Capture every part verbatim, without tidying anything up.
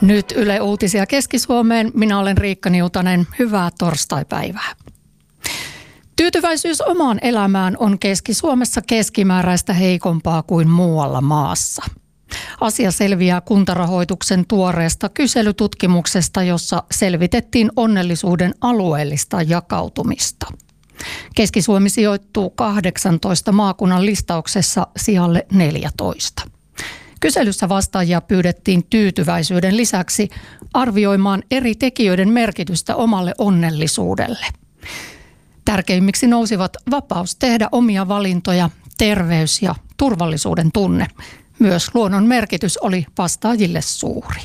Nyt Yle Uutisia Keski-Suomeen. Minä olen Riikka Niutanen. Hyvää torstaipäivää. Tyytyväisyys omaan elämään on Keski-Suomessa keskimääräistä heikompaa kuin muualla maassa. Asia selviää Kuntarahoituksen tuoreesta kyselytutkimuksesta, jossa selvitettiin onnellisuuden alueellista jakautumista. Keski-Suomi sijoittuu kahdeksantoista maakunnan listauksessa sijalle neljätoista. Kyselyssä vastaajia pyydettiin tyytyväisyyden lisäksi arvioimaan eri tekijöiden merkitystä omalle onnellisuudelle. Tärkeimmiksi nousivat vapaus tehdä omia valintoja, terveys ja turvallisuuden tunne. Myös luonnon merkitys oli vastaajille suuri.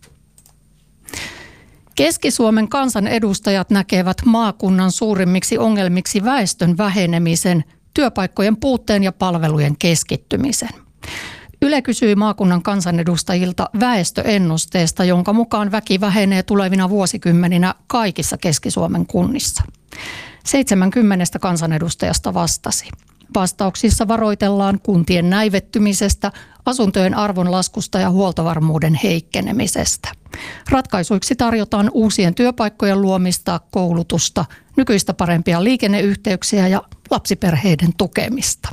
Keski-Suomen kansanedustajat näkevät maakunnan suurimmiksi ongelmiksi väestön vähenemisen, työpaikkojen puutteen ja palvelujen keskittymisen. Yle kysyi maakunnan kansanedustajilta väestöennusteesta, jonka mukaan väki vähenee tulevina vuosikymmeninä kaikissa Keski-Suomen kunnissa. seitsemänkymmentä kansanedustajasta vastasi. Vastauksissa varoitellaan kuntien näivettymisestä, asuntojen arvonlaskusta ja huoltovarmuuden heikkenemisestä. Ratkaisuiksi tarjotaan uusien työpaikkojen luomista, koulutusta, nykyistä parempia liikenneyhteyksiä ja lapsiperheiden tukemista.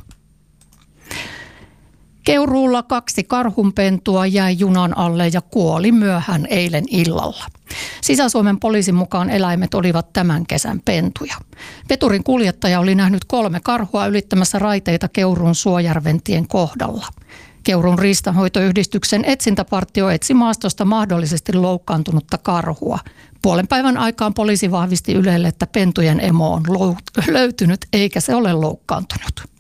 Keuruulla kaksi karhunpentua jäi junan alle ja kuoli myöhään eilen illalla. Sisä-Suomen poliisin mukaan eläimet olivat tämän kesän pentuja. Veturin kuljettaja oli nähnyt kolme karhua ylittämässä raiteita Keuruun Suojärventien kohdalla. Keuruun riistanhoitoyhdistyksen etsintäpartio etsi maastosta mahdollisesti loukkaantunutta karhua. Puolen päivän aikaan poliisi vahvisti Ylelle, että pentujen emo on löytynyt eikä se ole loukkaantunut.